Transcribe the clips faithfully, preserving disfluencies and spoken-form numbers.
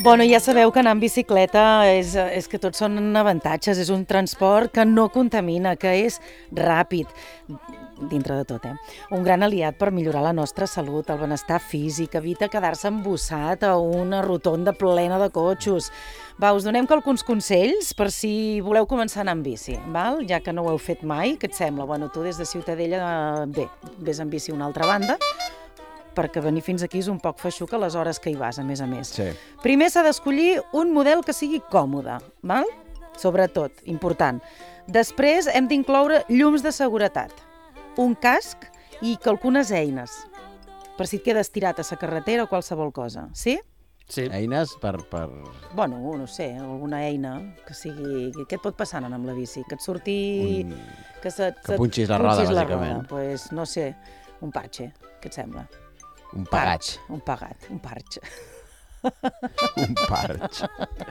Bueno, ja sabeu que anar en bicicleta és, és que tots són avantatges, és un transport que no contamina, que és ràpid, dintre de tot, eh? Un gran aliat per millorar la nostra salut, el benestar físic, evita quedar-se embossat a una rotonda plena de cotxos. Va, us donem alguns consells per si voleu començar a anar en bici, val? Ja que no ho heu fet mai, què et sembla? Bueno, tu des de Ciutadella, bé, ves en bici a una altra banda, perquè venir fins aquí és un poc feixuc a les hores que hi vas, a més a més. Sí. Primer s'ha d'escollir un model que sigui còmode, val? Sobretot, important. Després hem d'incloure llums de seguretat, un casc i algunes eines, per si et quedes tirat a la carretera o qualsevol cosa, sí? Sí. Eines per, per... Bueno, no sé, alguna eina que sigui... Què et pot passar anant amb la bici? Que et surti... Un... Que, se, que punxis la roda, la bàsicament. Roda. Pues, no sé, un parche, què et sembla? Un pagatge. Un pagat, un parche. Un parche.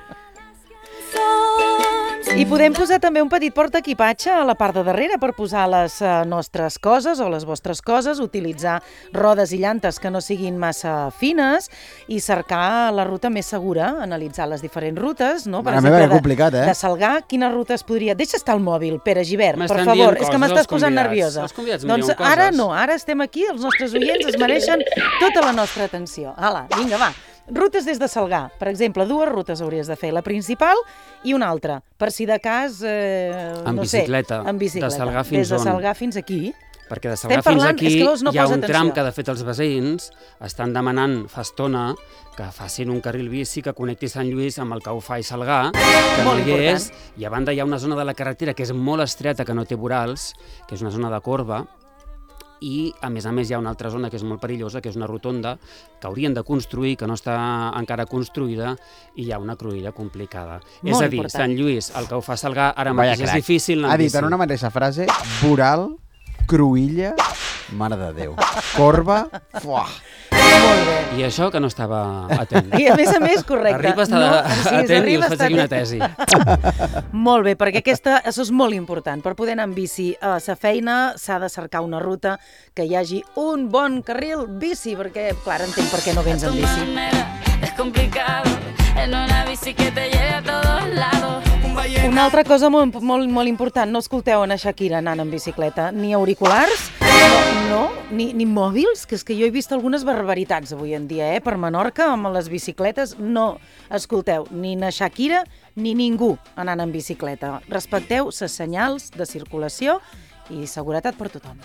I podem posar també un petit portaequipatge a la part de darrere per posar les uh, nostres coses o les vostres coses, utilitzar rodes i llantes que no siguin massa fines i cercar la ruta més segura, analitzar les diferents rutes, no? Per Mare exemple, meva, que de, complicat, eh? de Salgar, quina ruta es podria... Deixa estar el mòbil, Pere Gibert, per M'estan favor, dient és que coses, m'estàs els posant convidats. nerviosa. Els convidats em Doncs diuen ara coses. no, ara estem aquí, els nostres oients es mereixen tota la nostra atenció. Hala, vinga, va. Rutes des de Salgar, per exemple, dues rutes hauries de fer, la principal i una altra, per si de cas, eh, En no bicicleta, sé, en bicicleta, de Salgar fins des de on? Salgar fins aquí. Perquè de Salgar Estem fins parlant- aquí és que veus, no hi ha posa un tram atenció. que, de fet, els veïns estan demanant fa estona que facin un carril bici que connecti Sant Lluís amb el Caufà i Salgar, que Molt no hi és, important. i a banda hi ha una zona de la carretera que és molt estreta, que no té vorals, que és una zona de corba, i, a més a més, hi ha una altra zona que és molt perillosa, que és una rotonda que haurien de construir, que no està encara construïda, i hi ha una cruïlla complicada. Molt és a dir, important. Sant Lluís, el Caufà Salgar, ara Vaya mateix és crac. difícil anar Ha amb dit bici. en una mateixa frase, voral, cruïlla, mare de Déu, corba, fuà. Molt bé. I això que no estava atent. I a més a més, correcte. Arriba a estar sí, atent i arriba us a faig aquí una estar tesi. atent. Molt bé, perquè aquesta, això és molt important. Per poder anar amb bici a sa feina s'ha de cercar una ruta que hi hagi un bon carril bici, perquè, clar, entenc per què no vens en bici. Es complicado en una bici que te lleve a todos lados. Una altra cosa molt, molt, molt important, no escolteu a Shakira anant en bicicleta, ni auriculars, no, no ni, ni mòbils, que és que jo he vist algunes barbaritats avui en dia, eh? Per Menorca, amb les bicicletes, no escolteu ni na Shakira ni ningú anant en bicicleta. Respecteu les senyals de circulació i seguretat per tothom.